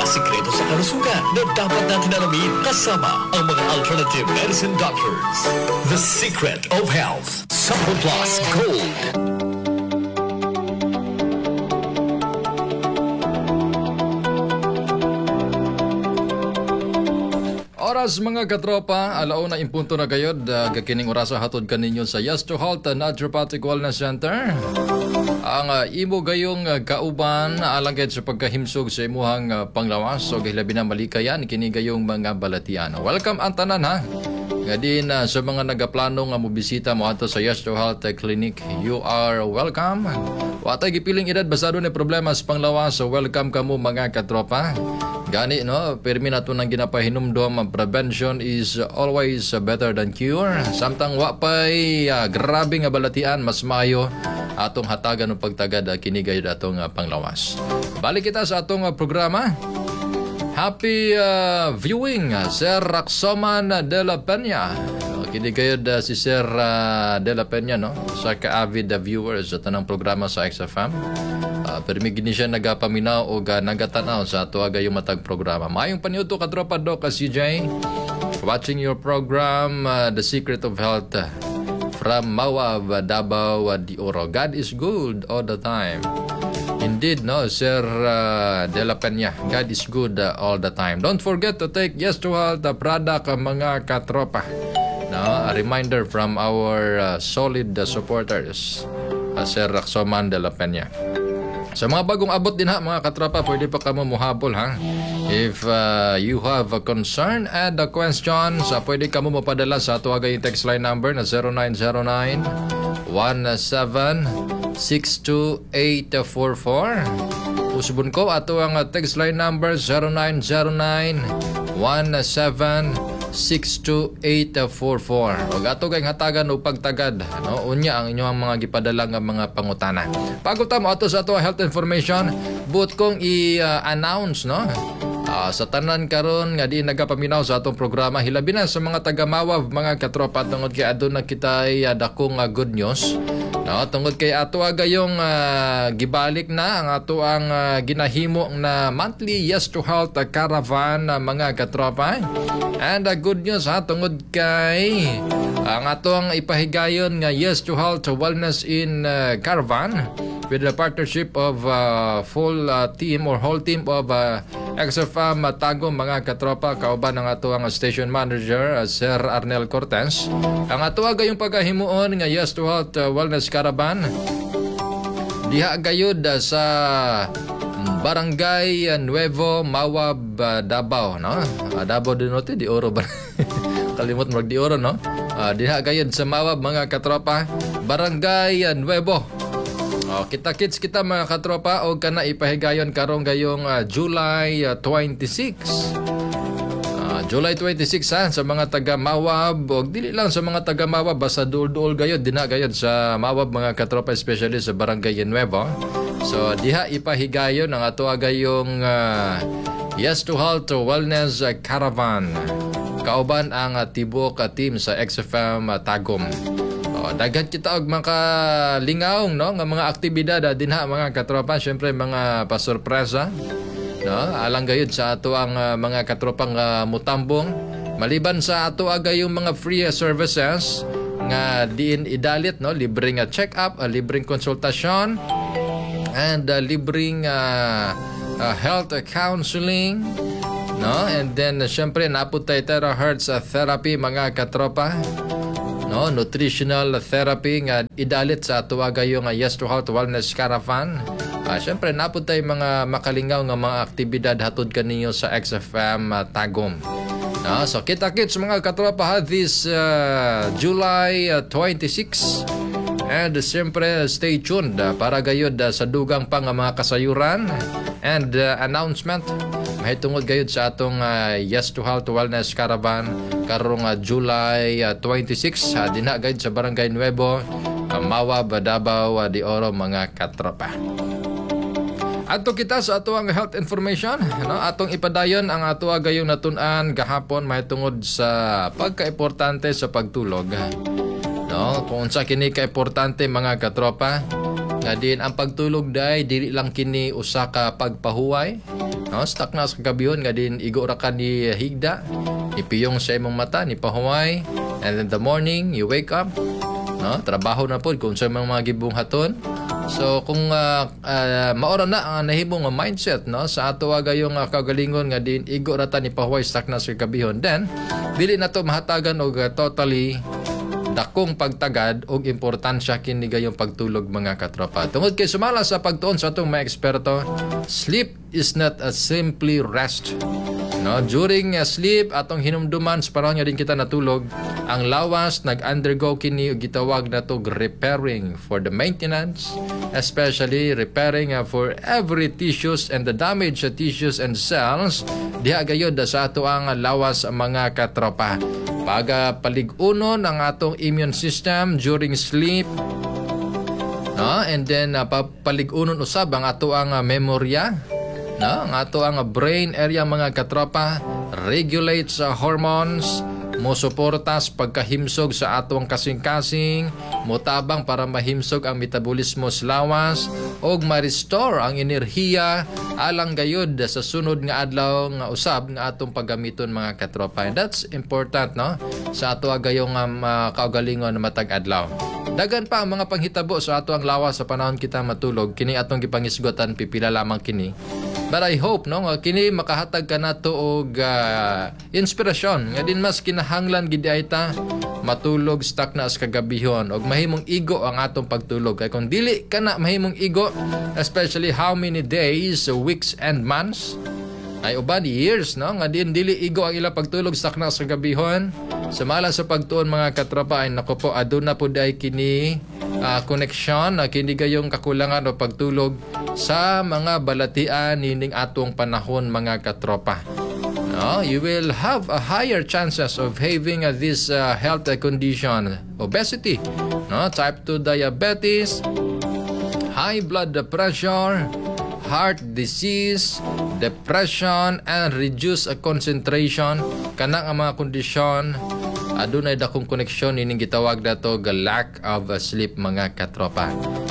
sikreto sa kalusugan na dapat natin alamin kasama ang mga alternative medicine doctors. The Secret of Health. Support Plus Gold. Oras mga katropa, alauna impunto na gayod, kakining orasa hatod kaninyo sa Yes to Health Naturopathic Wellness Center. Ang imo gayong kauban alangkad sa pagkahimsog sa imuhang panglawas so gilabi na malikayan kini gayong mga balatian. Welcome ang tanan ha. Nga din sa mga nagaplano nga mobisita mo ato sa Yes to Health Clinic, you are welcome. Watay gipiling edad basado ni problema sa panglawas so welcome kamo mga katropa. Gani no, permi nato nang ginapahinumdom ang prevention is always better than cure. Samtang wa pay grabe nga balatian mas maayo atong hatagan og pagtagad kinigay atong panglawas. Balik kita sa atong programa. Happy viewing Sir Raxoman de la Peña. Kinigay si Sir de la Peña no sa ka-avid viewers sa tanang programa sa XFM. Permi gini siya nagapaminaw o nagatanaw sa ato agayong matag programa. Mayong paniuto ka tropa do ka CJ. Watching your program The Secret of Health from Mawab, Davao de Oro. God is good all the time. Indeed, no, Sir De La Peña. God is good all the time. Don't forget to take Yes to Health product mga katropa. No, a reminder from our solid supporters, Sir Raxoman De La Peña. Sa mga bagong abot din ha, mga katropa, pwede pa kamo muhabol ha. If you have a concern and a question, pwede kamo mapadala sa ato agay text line number na 0909-1762-844. Usbon ko ato ang text line number 0909-1762-844. O ato kayong hatagan o pagtagad no? Unya ang inyong mga gipadala nga mga pangutana. Bago tamo ato sa ato health information, but kong i-announce no? Sa tanan karon nga di nagapaminaw sa atong programa, hilabi na sa mga taga-Mawab mga katropa tungod kay adun na kita dakong good news. No, tungod kay ato agayong gibalik na ang ato ang ginahimo na monthly Yes to Health caravan mga katropa. And good news ha, tungod kay ang ato ang ipahigayon nga Yes to Health Wellness in Caravan with the partnership of full team or whole team of XFM Tagum mga katropa, kauban ng ato ang station manager Sir Arnel Cortez. Ang ato agayong pagkahimuon nga Yes to Health Wellness Caravan diha gayud sa Barangay Nuevo Mawab, Davao no. Davao do Norte di Oro ba? Kalimot mag di Oro no. Diha gayud sa Mawab mga katropa, Barangay Nuevo. Kita-kits kita mga katropa o kana ipahigayon karong gayong July 26. July 26 ha, sa mga taga Mawab o dili lang sa mga taga Mawab basta duol-duol gayod dina gayod sa Mawab mga katropa, especially sa Barangay Nuevo. So diha ipahigayon ang ato agayong Yes to Health Wellness Caravan. Kauban ang tibok team sa XFM Tagum. Daghan kita og makalingaw no nga mga aktibidad dinha mga katropa, syempre mga pasurpresa no alang gayud sa ato ang mga katropang mutambong maliban sa ato agayong mga free services nga diin idalit no, libreng check-up, libreng konsultasyon and libreng health counseling no, and then syempre naputay terahertz therapy mga katropa no, nutritional therapy nga idalit sa tuwaga yung Yes to Health Wellness Caravan. Siyempre naputay mga makalingaw nga mga aktibidad hatod kaninyo sa XFM Tagum. So kita-kits mga katropa ha, this July 26. And siyempre stay tuned para gayud sa dugang pang mga kasayuran and announcement mahitungod gayud sa atong Yes to Health Wellness Caravan karong July 26 dinha gayud sa Barangay Nuevo, Mawab, Davao de Oro mga katropa. Ato kita sa ato ang health information no, atong ipadayon ang ato gayong natun-an gahapon mahitungod sa pagkaimportante sa pagtulog. No, kung sa kini ka importante mga katropa, nga din ang pagtulog day dili lang kini usa ka pagpahuway, No, stuck na sa kabihon nga din igo ra ka ni higda, ipiyong sa imong mata ni pahuway, and in the morning you wake up, no, trabaho na pod kung sa mga gibunghaton. So kung maora na ang nahimong mindset, no, sa ato gayong kagalingon nga din igo ra ta ni pahuway stuck na sa kabihon, then dili na to mahatagan og totally dakong pagtagad og importansya kini gayong pagtulog mga katropa. Tungod kay sumala sa pagtuon sa atong mga eksperto, sleep is not a simply rest. No, during sleep atong hinumduman sa panahon nga din kita natulog, ang lawas nag-undergo kini og gitawag nato repairing for the maintenance, especially repairing for every tissues and the damage sa tissues and cells diha gayud sa ato ang lawas mga katropa. Pag-paligunon ang atong immune system during sleep, no? And then paligunon usab ang ato ang memorya, no? Ang ato ang brain area mga katropa, regulates hormones, mosuportas pagkahimsog sa atong kasing-kasing, motabang para mahimsog ang metabolismo sa lawas, og ma-restore ang enerhiya alang gayud sa sunod nga adlaw nga usab nga atong paggamiton mga katropa. And that's important, no, sa ato gayong kaugalingon na matag adlaw. Dagan pa ang mga panghitabo sa ato ang lawas sa panahon kita matulog, kini atong gipangisgotan, pipila lamang kini. But I hope, no, kini makahatag ka nato og inspirasyon nga din mas kinahanglan gid ay ta matulog stuck na sa kagabihon og mahimong igo ang atong pagtulog. Kay kung dili ka na mahimong igo, especially how many days, weeks and months, ay uban years, no, nga din dili igo ang ilang pagtulog stuck na sa kagabihon, sumala sa pagtuon mga katropa ay nako po aduna pud ay kini connection, kini gayong kakulangan o pagtulog sa mga balatian nining atong panahon mga katropa. No, you will have a higher chances of having this health condition, obesity, no, type 2 diabetes, high blood pressure, heart disease, depression, and reduced concentration. Kanang ang mga kondisyon adunay dakong koneksyon ining gitawag dato ga lack of sleep mga katropa.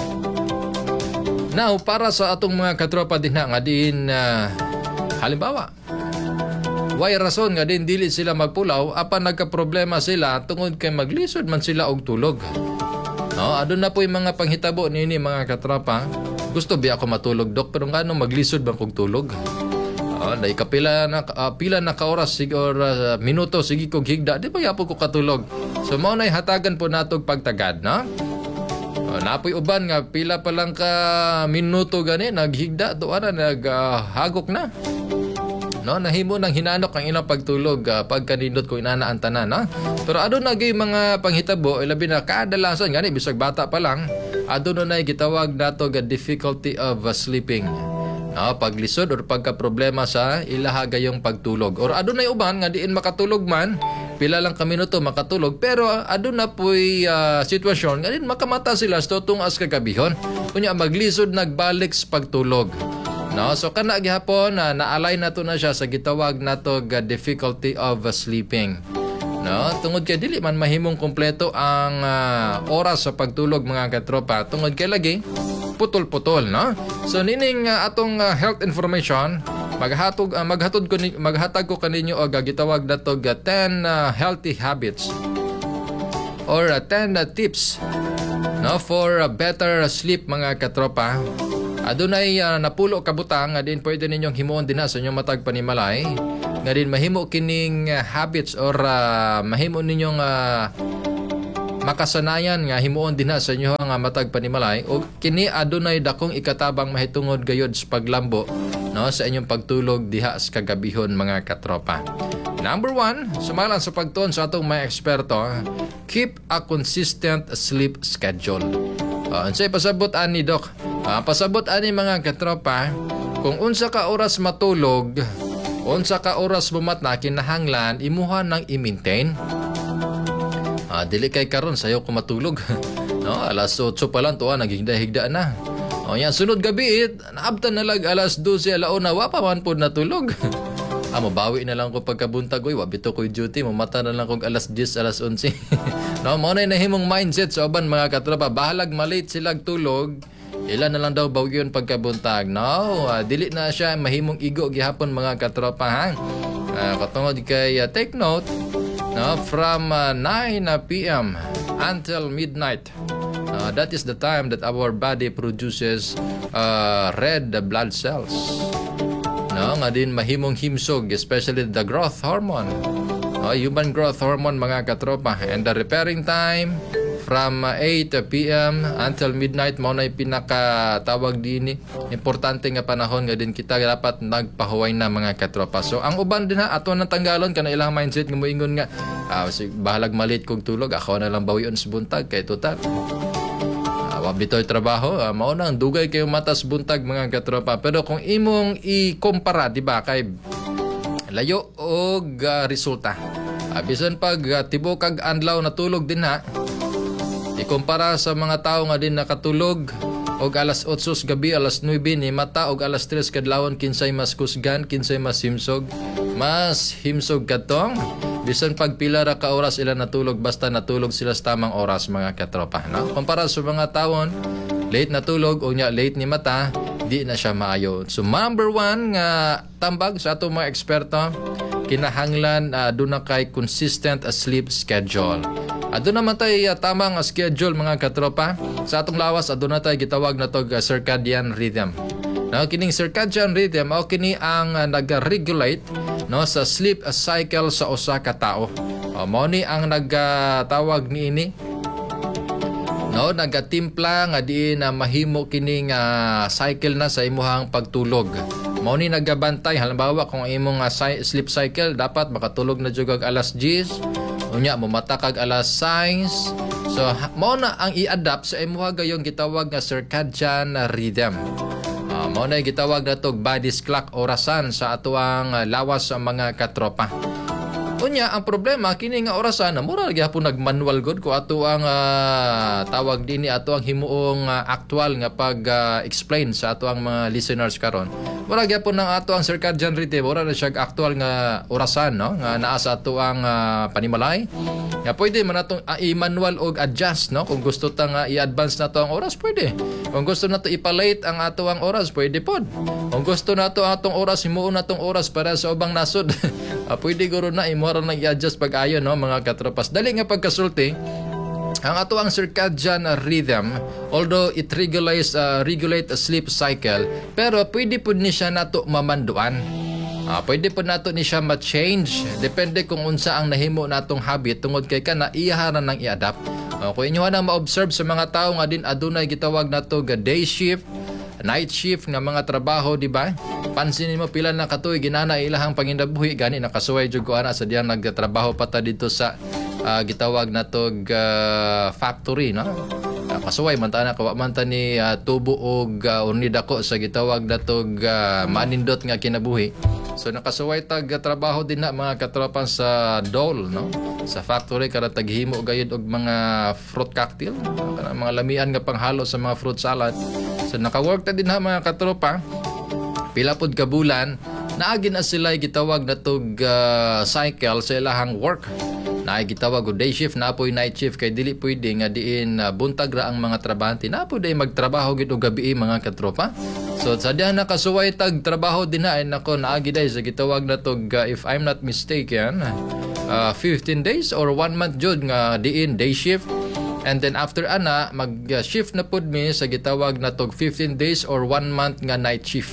Now, para sa atong mga katropa din nga din halimbawa, way rason nga din dili sila magpulaw apan nagka-problema sila tungod kay maglisod man sila og tulog. No, aduna po yung mga panghitabo nini mga katropa. Gusto biya ako matulog, dok, pero ngano maglisod bang kog tulog? Dahil kapila na ka oras or minuto sige kog higda, di ba yapo ko katulog? So mao nay hatagan po natog pagtagad, no? Napoy uban nga pila pa lang ka minuto gani naghigda to ana naghagok na. No, nahimo nang hinanok ang ilang pagtulog pagkanindot ko inanaan tanan, no? Pero aduna gay mga panghitabo ilabi na kadalasan gani bisag bata pa lang aduna nay gitawag nato ga difficulty of sleeping. No, paglisod or pagka-problema sa ilaha gayong pagtulog. Or adunay uban nga diin makatulog man, pila lang ka minuto makatulog, pero aduna po'y sitwasyon nga din makamata sila sa tutong as kagabihon. Kunya maglisod nagbalik sa pagtulog. No, so kana gihapon naalay nato na siya sa gitawag nato ga difficulty of sleeping. No, tungod kay dili man mahimong kompleto ang oras sa pagtulog mga katropa. Tungod kay lagi putol-putol, no? So nining atong health information maghatag ko kaninyo og gitawag nato ga 10 healthy habits or 10 tips, no, for better sleep mga katropa. Adunay napulo ka butang nga din pwede ninyong himuon dinha sa inyong matag panimalay nga din mahimo kining habits or mahimo ninyong makasanayan nga himuon dinha sa inyo nga matag panimalay o kini adunay dakong ikatabang mahitungod gayod sa paglambo, no, sa inyong pagtulog diha sa kagabihon mga katropa. Number 1, sumalan sa pagtuon sa atong mga eksperto, keep a consistent sleep schedule. Unsay pasabot ani dok? Pasabot ani mga katropa, kung unsa ka oras matulog, unsa ka oras bumatna kinahanglan imuha nang i-maintain. Dili kay karon sayo ko matulog. No, alas 8 pa lang tuwa naghigda-higda na. Yan sunod gabi naabtan na lag alas 12 alauna wa pa man pud natulog. Mabawi na lang ko pagkabuntag oy, wa bito ko'y duty, mamata na lang kog alas 10, alas 11. No, mo na nahimong mindset sa uban mga katropa, bahalag malate sila tulog, Ilan na lang daw bawyon pagkabuntag. No, dili na siya mahimong igo gihapon mga katropa ha. Katungod kay take note, no, from 9 p.m. until midnight. That is the time that our body produces red blood cells. No, nga din mahimong himsog, especially the growth hormone. Human growth hormone mga katropa. And the repairing time from 8 p.m. until midnight mo na pinakatawag din importante nga panahon nga din kita dapat nagpahuway na mga katropa. So ang uban din ato nang tanggalon kana ilang mindset nga moingon nga bahalag malit kog tulog ako na lang bawion sa buntag kay total bitoy trabaho mao nang dugay kayo matas buntag mga katropa. Pero kung imong ikumpara di ba kay layo og resulta bisan pag tibok kag adlaw natulog din ha. Ikumpara sa mga tao nga din nakatulog og alas 8 gabi, alas 9 ni mata og alas 3 kadlawon kinsay mas kusgan, kinsay mas himsog. Mas himsog katong bisan pag pila ra ka oras ila natulog basta natulog sila sa tamang oras mga katropa. No? Kumpara sa mga tawon late natulog o nya late ni mata, di na siya maayo. So number 1 nga tambag sa ato mga eksperto, kinahanglan doon na kay consistent sleep schedule. Doon naman tayo tamang schedule mga katropa. Sa atong lawas, doon na tayo gitawag na to circadian rhythm. No, kining circadian rhythm, kini ang nag-regulate no, sa sleep cycle sa usa ka tao. Mao ni ang nagtawag niini. No, nagatimpla nga di na mahimo kining cycle na sa imuhang pagtulog. Mao ni nagabantay halimbawa kung imong sleep cycle dapat makatulog na jud alas 10. Unya mo mata kag alas 6. So mao na ang i-adapt sa imuha gayong gitawag nga circadian rhythm. Mao na gitawag na tog body's clock orasan sa atuang lawas sa mga katropa. Unya ang problema kini nga orasan mura gyapon nagmanual god ko ato ang tawag dinhi ato ang himuong actual nga pag explain sa ato ang mga listeners karon. Mura gyapon nang ato ang circadian rhythm mura na siya actual nga orasan no nga naa sa ato ang panimalay. Nga pwede man atong i-manual og adjust no kung gusto ta nga i-advance nato ang oras pwede. Kung gusto nato ipalate ang ato ang oras pwede pod. Kung gusto nato atong oras himuon natong oras para sa ubang nasod pwede guro na imora nang i-adjust pag-ayo no mga katropas. Dali nga pagkasulti ang ato ang circadian rhythm although it regulate a sleep cycle pero pwede pud ni siya nato mamanduan. Pwede po nato ni siya ma-change depende kung unsa ang nahimo natong habit tungod kay kana iyaharan nang i-adapt. Kung inyo na ma-observe sa mga tao nga din adunay gitawag nato ga day shift, night shift nga mga trabaho di ba? Pansin mo pila na katuig ginana ilahang pangindabuhi gani nakasuway jud ko ana sa diyang nagtrabaho pa ta dito sa gitawag natog factory no. Kasuway man ta na kawa man ta ni tubo og unida ko sa gitawag natog manindot nga kinabuhi. So nakasuway tag trabaho din na mga katropan sa Dole no. Sa factory kada taghimo gayud og mga fruit cocktail, mga lamian nga panghalo sa mga fruit salad. So naka-work ta din ha mga katropa. Pila pod ka bulan naagi na sila gitawag natog cycle sa ilahang work. Naay gitawag og day shift na apoy night shift kay dili pwede nga diin buntag ra ang mga trabahante na pud ay magtrabaho gid og gabi mga katropa. So sa diyan nakasuway tag trabaho din na nako naagi day sa gitawag natog if I'm not mistaken 15 days or 1 month jud nga diin day shift. And then after ana mag-shift na pud mi sa gitawag natog 15 days or 1 month nga night shift.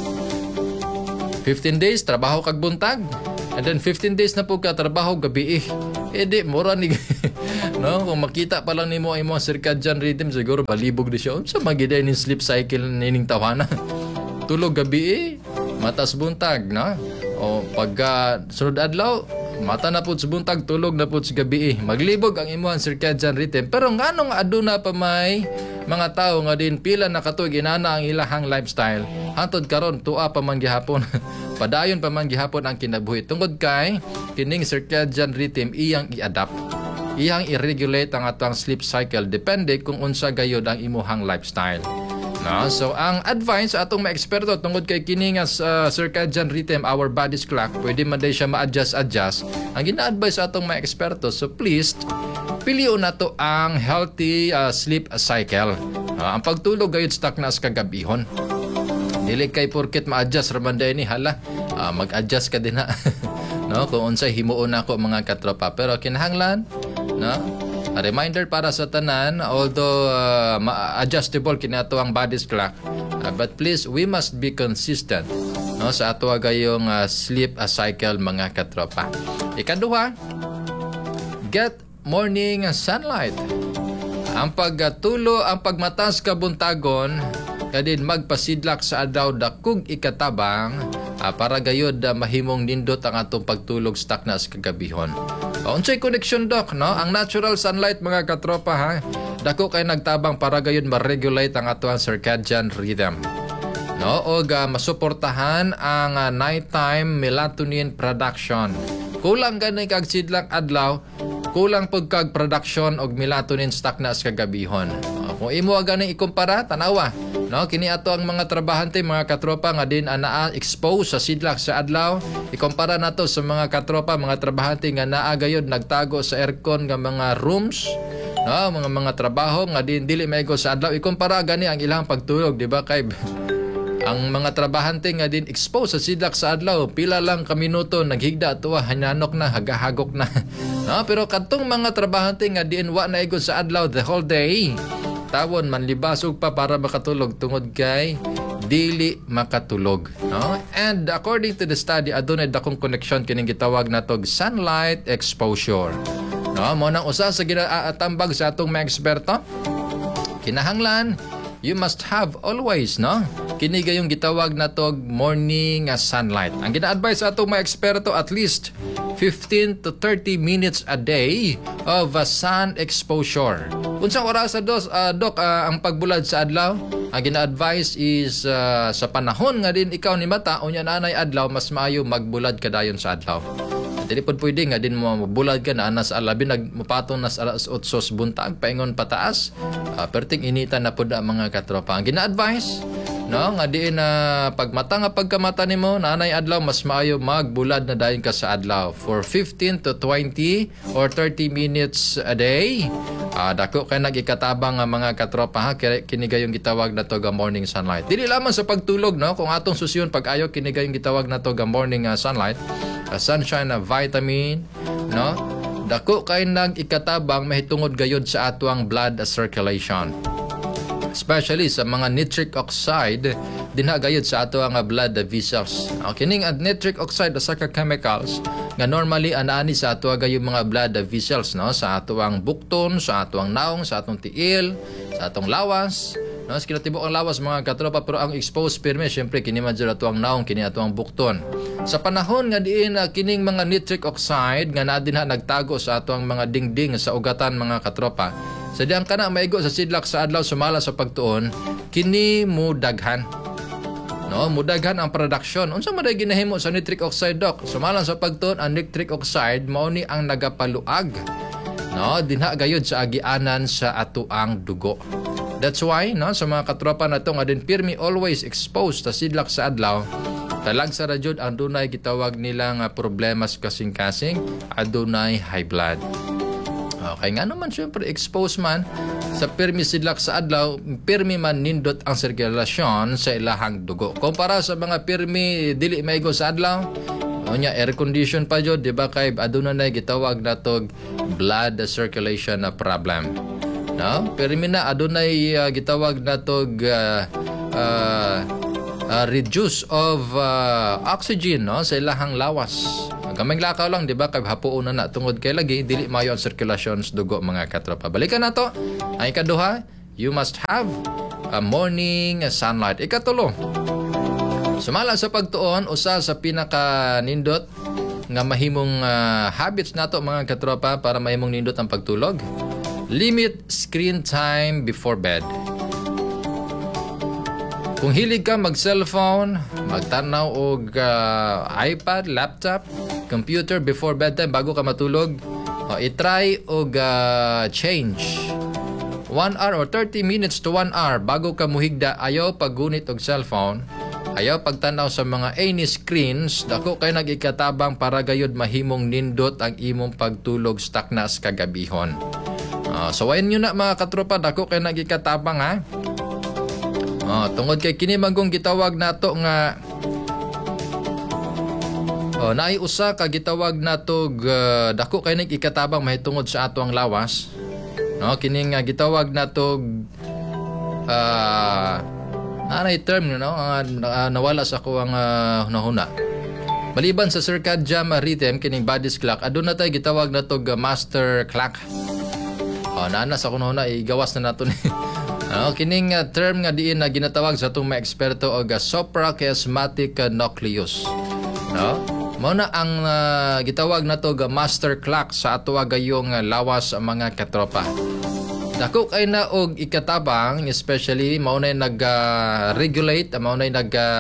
15 days trabaho kag buntag. And then 15 days na po ka trabaho gabi di mura ni no kung makita pa lang nimo imong circadian rhythm siguro balibog di siya unsa magiday ning sleep cycle nining tawana. Tulog gabi matas buntag no o pagka sunod adlaw mata na pud sa buntag tulog na pud sa gabi maglibog ang imong circadian rhythm. Pero nganong aduna pa may mga tao nga din pila na katuig inana ang ilahang lifestyle hantod karon tuwa pa man gihapon padayon pa man gihapon ang kinabuhi tungod kay kining circadian rhythm iyang i-adapt, iyang i-regulate ang atong sleep cycle depende kung unsa gayod ang imuhang lifestyle. No, so ang advice atong mga eksperto tungod kay kini nga circadian rhythm our body's clock pwede man day siya ma-adjust. Ang gina-advise atong mga eksperto so please piliun nato ang healthy sleep cycle. Ang pagtulog gayud stuck na sa kagabihon. Dili kay porket ma-adjust raman day ni hala. Mag-adjust ka din ha. No, kung unsay himuon nako mga katropa, pero kinahanglan, no? A reminder para sa tanan, although adjustable kinato ang body's clock, but please we must be consistent, no, sa ato gayong sleep cycle mga katropa. Ikaduha, get morning sunlight. Ang pagtulo, ang pagmatas kabuntagon, kadin magpasidlak sa adlaw dakog ikatabang para gayod mahimong nindot ang atong pagtulog stuck na sa kagabihon. Unsay connection doc, no? Ang natural sunlight mga katropa ha, dako kay nagtabang para gayud ma-regulate ang atong circadian rhythm. No, og masuportahan ang nighttime melatonin production. Kulang gani kag sidlak adlaw, kulang pud kag production og melatonin stock na sa kagabihon. Kung imo gani ikumpara, tanawa, no, kini ato ang mga trabahante mga katropa nga din naa expose sa sidlak sa adlaw, ikumpara nato sa mga katropa mga trabahante nga naa gayud nagtago sa aircon nga mga rooms, no, mga trabaho nga din dili maigo sa adlaw, ikumpara gani ang ilang pagtulog, di ba kay ang mga trabahante nga din exposed sa sidlak sa adlaw, pila lang ka minuto naghigda tuwa hananok na, hagahagok na. No, pero kadtong mga trabahante nga din wa na igod sa adlaw the whole day, tawon manlibasog pa para makatulog tungod kay dili makatulog, no? And according to the study, adunay dakong connection kining gitawag natog sunlight exposure. No, mo nang usa sa ginaatambag sa atong mga eksperto. Kinahanglan you must have always, no, kini gayong gitawag natog morning sunlight. Ang gina-advise sa atong mga eksperto, at least 15 to 30 minutes a day of sun exposure. Unsang oras sa Doc, ang pagbulad sa adlaw? Ang gina-advise is sa panahon nga din ikaw ni mata unya nanay adlaw, mas maayo magbulad kadayon sa adlaw. Dili pod pwede nga din mo bulad ka na anas alabi nagmupatong nas alas 8 buntag paingon pataas, perting initan na pod ang mga katropa. Ang gina-advise, no, nga diin na pagmata nga pagkamata nimo nanay adlaw, mas maayo magbulad na dayon ka sa adlaw for 15 to 20 or 30 minutes a day. Dako kay nagikatabang nga mga katropa ha, kini gayong gitawag na to ga morning sunlight. Dili lamang sa pagtulog, no, kung atong susyon pag-ayo kini gayong gitawag na to ga morning sunlight, sunshine na vitamin, no, dako kay nagikatabang mahitungod gayod sa atuang blood circulation, especially sa mga nitric oxide dinha gayud sa ato ang blood vessels. Kining nitric oxide sa ka chemicals nga normally anaani sa ato gayud mga blood vessels, no, sa ato ang bukton, sa ato ang naong, sa atong tiil, sa atong lawas, no, sa kinatibok ang lawas mga katropa, pero ang exposed pirmi syempre kini man jud ato ang naong, kini ato ang bukton. Sa panahon nga diin kining mga nitric oxide nga naa dinha nagtago sa ato ang mga dingding sa ugatan mga katropa, sa diyang kana maigo sa sidlak sa adlaw sumala sa pagtuon, kini mudaghan. No, mudaghan ang production. Unsa man day ginahimo sa nitric oxide, Doc? Sumala sa pagtuon, ang nitric oxide mao ni ang nagapaluag, no, dinha gayud sa agianan sa atuang dugo. That's why, no, sa mga katropa nato nga din pirmi always exposed sa sidlak sa adlaw, talag sa radyod ang dunay gitawag nila nga problemas kasing-kasing, adunay high blood. Okay nga naman syempre exposed man sa pirmi sidlak sa adlaw, pirmi man nindot ang sirkulasyon sa ilahang dugo. Kumpara sa mga pirmi dili maigo sa adlaw, unya air condition pa jud, di ba, kay adunay gitawag natog blood circulation na problem. No? Pirmi na adunay gitawag natog reduce of oxygen, no, sa ilahang lawas. Kaming lakaw lang, di ba, kay hapuon na tungod kay lagi dili maayo ang sirkulasyon sa dugo mga katropa. Balikan nato ang ikaduha, you must have a morning sunlight. Ikatulo, sumala sa pagtuon, usa sa pinaka nindot nga mahimong habits nato mga katropa para mahimong nindot ang pagtulog, limit screen time before bed. Kung hilig ka mag-cellphone, magtanaw og iPad, laptop, computer before bedtime bago ka matulog, i-try og change 1 hour or 30 minutes to 1 hour bago ka muhigda. Ayaw paggunit og cellphone, ayaw pagtanaw sa mga any screens, dako kay nag-ikatabang para gayud mahimong nindot ang imong pagtulog stuck na sa kagabihon. So wayan nyo na mga katropa, dako kay nag-ikatabang ha. Tungod kay kini magong gitawag nato nga naay usa ka gitawag nato dako kay ning ikatabang mahitungod sa ato ang lawas. Kini nga gitawag nato anay term nawala sa ako ang hunahuna. Maliban sa circadian rhythm kining body's clock, aduna tay gitawag nato master clock. Naana sa kunahuna igawas na nato ni. Kining term nga diin na ginatawag sa atong mga eksperto og suprachiasmatic nucleus. Mao na ang gitawag nato ga master clock sa ato gayong lawas mga katropa. Dako kay na og ikatabang, especially mao na nag-regulate, mao na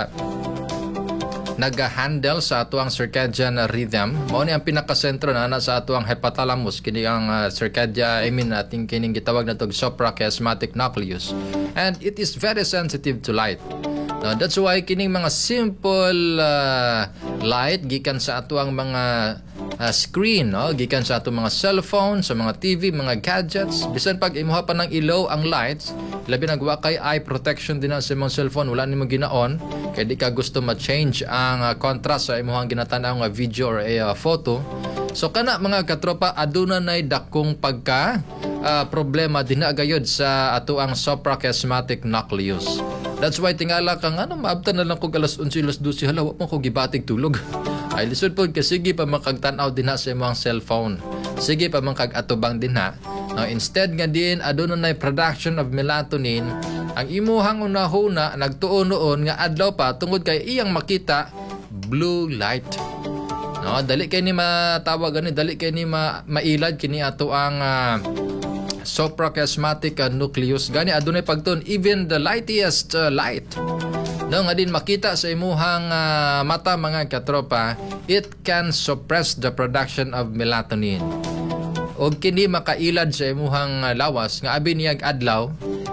nag-handle sa ato ang circadian rhythm. Mao ni ang pinakasentro na sa ato ang hypothalamus, kini ang ating kining gitawag na tog suprachiasmatic nucleus, and it is very sensitive to light. That's why kining mga simple light gikan sa ato ang mga screen, gikan sa ato mga cellphone, sa mga TV, mga gadgets, bisan pag imuha pa ng ilaw ang lights, labi nagwa kay eye protection din sa imong cellphone, wala nimo ginaon kay di ka gusto ma-change ang contrast sa imong ginatanaw nga video or photo. So kana mga katropa, aduna nay dakong pagka problema dinha gayud sa ato ang suprachiasmatic nucleus. That's why tingala kang maabtan na lang kog alas 11 alas 12 hala wa mo ko gibatig tulog. Ay lisod pod kasi sige pa makagtan-aw dinha sa imong cellphone. Sige pa man kag-atubang dinha. Instead nga din aduna nay production of melatonin, ang imuhang unahuna nagtuon noon nga adlaw pa tungod kay iyang makita blue light. Dali kay ni matawag ani, dali kay ni mailad kini ato ang suprachiasmatic nucleus. Gani adunay pagtuon even the lightest light. Nga din makita sa imuhang mata mga katropa, it can suppress the production of melatonin. Og kini makailad sa imuhang lawas nga abi niyag adlaw,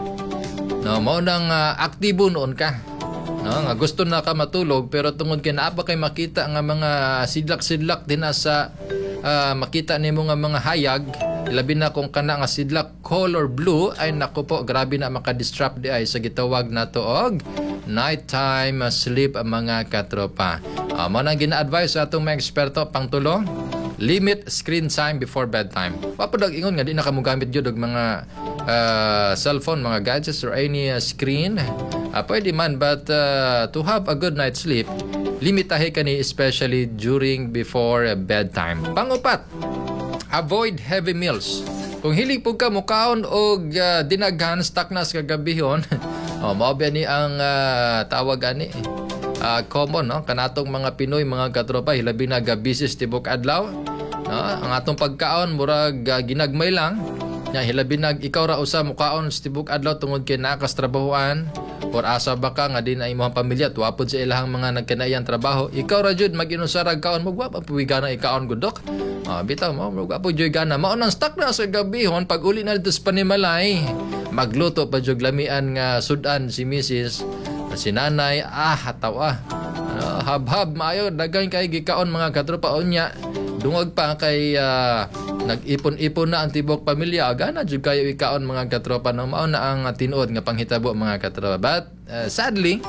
mao nang aktibo noon ka. Nga gusto na ka matulog pero tungod kay naa pa kay makita nga mga sidlak-sidlak din sa makita nimo nga mga hayag, labi na kung kana nga sidlak color blue, ay nako po, grabe na maka-disrupt di ay sa gitawag nato og nighttime sleep mga katropa. Mao nang gina-advise sa atong mga eksperto pangtulo, limit screen time before bedtime. Papadag ingon nga di na kamo gamit gyud og mga cellphone, mga gadgets or any screen. Pwede man, but to have a good night's sleep, limitahe kani especially during before bedtime. Pangupat, avoid heavy meals. Kung hilig po ka mukaon og dinaghan stock na sa kagabihon, mao ba ni ang tawag ani common kanatong mga Pinoy mga katropa, hilabi na busy tibok adlaw. Ang atong pagkaon murag ginagmay lang. Hilabi nag ikaw ra usa mukaon tibok adlaw tungod kay nakas trabahoan or asa baka nga din ay imong pamilya tuwapod sa ilahang mga nagkanayang trabaho, ikaw ra jud mag-inusarag kaon magwa pa puwigana ikaon gudok. Bitaw mo magwa po joy gana mao nang stock na sa gabihon pag uli na dito sa Panimalay, magluto pa jud lamian nga sudan si Mrs. si nanay hataw habhab maayo daghan kay gikaon mga katropa unya. Dungog pa kay nag-ipon-ipon na ang tibok pamilya, gana jud kayo ikaon mga katropa, no mao na ang tinuod nga panghitabo mga katropa. But sadly,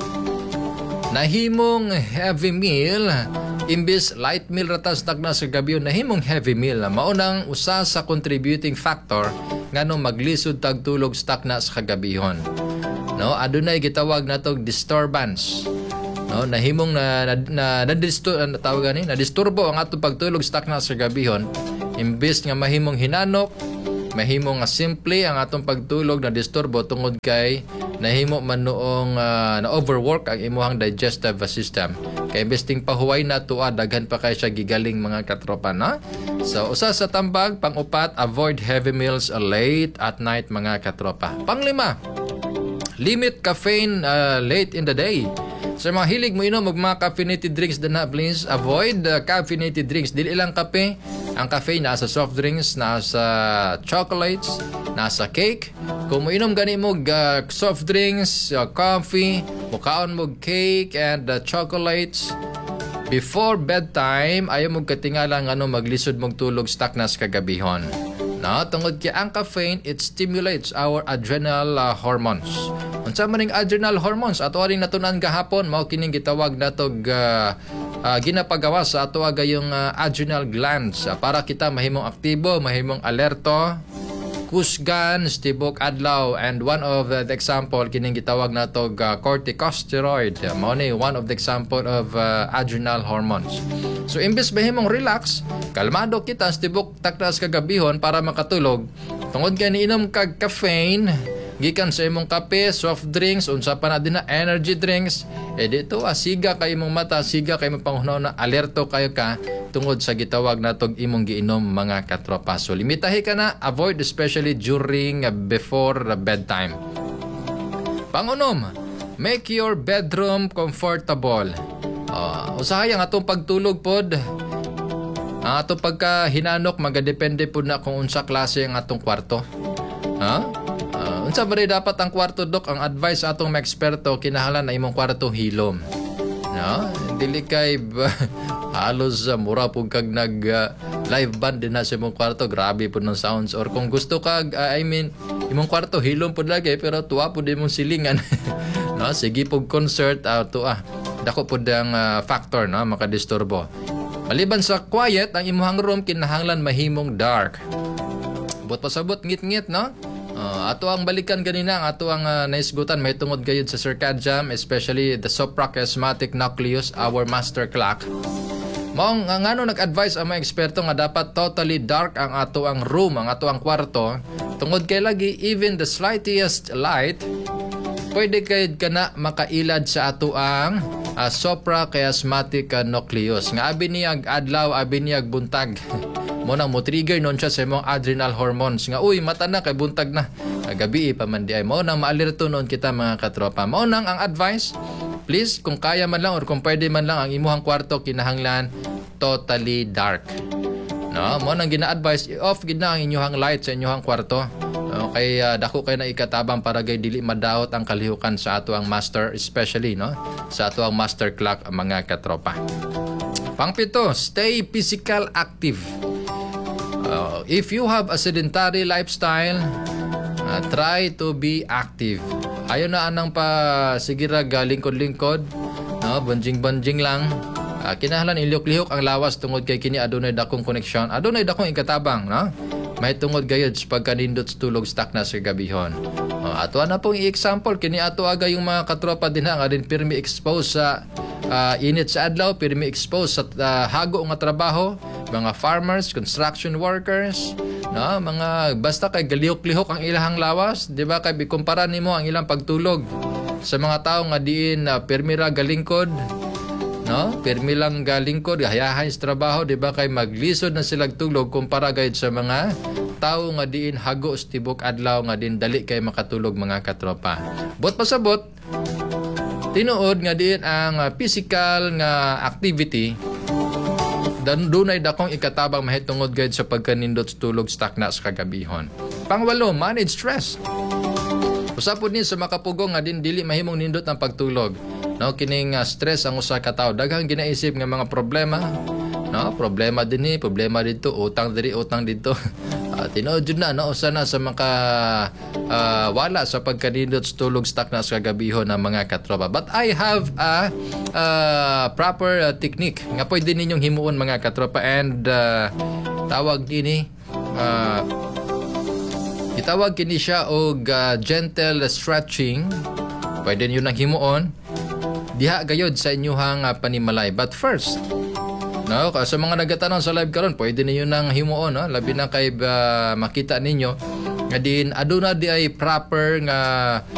nahimong heavy meal imbis light meal ratas tagna sa gabi, nahimong heavy meal mao nang usa sa contributing factor nganong maglisod tag tulog stock na sa kagabihon. Adunay gitawag natog disturbance. Nahimong nadisturbo ang atong pagtulog stock na sa gabihon, imbes nga mahimong hinanok, mahimong nga simple ang atong pagtulog na disturbo tungod kay nahimo man noong na overwork ang imuhang digestive system. Kay besting pahuway na tuwa daghan pa kay siya gigaling mga katropa na. So usa sa tambag pang-upat, avoid heavy meals late at night mga katropa. Panglima, limit caffeine late in the day. Sa mga hilig mo inom mga caffeinated drinks din please avoid caffeinated drinks. Dili lang kape. Ang caffeine nasa soft drinks, nasa chocolates, nasa cake. Kung mo inom gani mo soft drinks, coffee, mukaon mo cake and chocolates, before bedtime, ayaw mo katingala nga maglisod mong tulog stock na sa kagabihon. Tungod kaya ang caffeine, it stimulates our adrenal hormones. Unsa man ning adrenal hormones ato ring natunan gahapon mao kining gitawag natog ginapagawa sa ato gayong adrenal glands para kita mahimong aktibo, mahimong alerto, kusgan, stibok adlaw, and one of the example kining gitawag natog corticosteroid. Mao ni one of the example of adrenal hormones. So imbes mahimong relax, kalmado kita stibok taknas kagabihon para makatulog. Tungod kay niinom kag caffeine gikan sa imong kape, soft drinks, unsa pa na din na energy drinks, dito siga kay imong mata, siga kay imong pangunaw na alerto kayo ka tungod sa gitawag natog imong giinom mga katropa. So limitahi ka na, avoid especially during before bedtime. Pangunom, make your bedroom comfortable. Usahay ang atong pagtulog pod. Ang atong pagkahinanok magadepende pod na kung unsa klase ang atong kwarto. Unsa ba rin dapat ang kwarto, Dok? Ang advice sa atong mga eksperto, kinahanglan na imong kwarto hilom. Dili kay halos mura pug kag nag live band din na sa imong kwarto, grabe po ng sounds. Or kung gusto kag imong kwarto hilom pud lagi pero tuwa pud imong silingan. Sige pug concert dako pud ang factor makadisturbo. Maliban sa quiet, ang imong room kinahanglan mahimong dark. But pasabot ngit-ngit, no? Ato ang balikan ganina, ato ang naisgutan may tungod gayud sa circadian, especially the suprachiasmatic nucleus, our master clock. Maong ngano nag-advise ang mga eksperto nga dapat totally dark ang ato ang room, ang ato ang kwarto. Tungod kay lagi even the slightest light pwede kay kana makailad sa ato ang suprachiasmatic nucleus. Nga abi niyag adlaw, abi niyag buntag. Mo nang mo trigger non siya sa imong adrenal hormones nga uy mata na kay buntag na gabi pa man di ay mo nang maalerto noon kita mga katropa. Mo nang ang advice, please kung kaya man lang or kung pwede man lang ang imuhang kwarto kinahanglan totally dark. Mo nang gina-advise i-off gid na ang inyong light sa inyong kwarto. Kay dako kay na ikatabang para gay dili madaot ang kalihukan sa ato ang master, especially sa ato ang master clock mga katropa. Pangpito, stay physical active. If you have a sedentary lifestyle, try to be active. Ayaw na anang pa sigirag lingkod-lingkod, banjing-banjing lang. Kinahanglan ilihok-lihok ang lawas tungod kay kini adunay dakong koneksyon, adunay dakong ikatabang, may tungod gayud sa pagkanindot sa tulog stuck na sa gabihon. Ato na pong i-example kini ato aga yung mga katropa din nga din pirmi expose sa init sa adlaw, pirmi expose sa hago nga trabaho, mga farmers, construction workers, mga basta kay galihok-lihok ang ilahang lawas, di ba kay bikumpara nimo ang ilang pagtulog sa mga tao nga diin pirmi ra galingkod, pirmi lang galingkod, hayahay sa trabaho, di ba kay maglisod na sila tulog kumpara gayud sa mga tao nga diin hago tibok adlaw nga din dali kay makatulog mga katropa. Bot pasabot tinuod nga diin ang physical nga activity dunay dakong ikatabang mahitungod gayud sa pagkanindot sa tulog stuck na sa kagabihon. Pangwalo, manage stress. Usapod ni sa makapugong nga din dili mahimong nindot ang pagtulog. Kining stress ang usa ka tawo daghang ginaisip nga mga problema. Problema dinhi, problema dito, utang diri, utang dito. Tinuod jud na usa na sa maka wala sa pagkanindot sa tulog stuck na sa kagabihon ng mga katropa. But I have a proper technique nga pwede ninyong himuon mga katropa, and tawag dinhi itawag kini siya og gentle stretching. Pwede niyo nang himuon diha gayud sa inyong panimalay. But first, sa mga nagatanong sa live karon, pwede niyo nang himuon, labi na kay makita ninyo nga din aduna di ay proper nga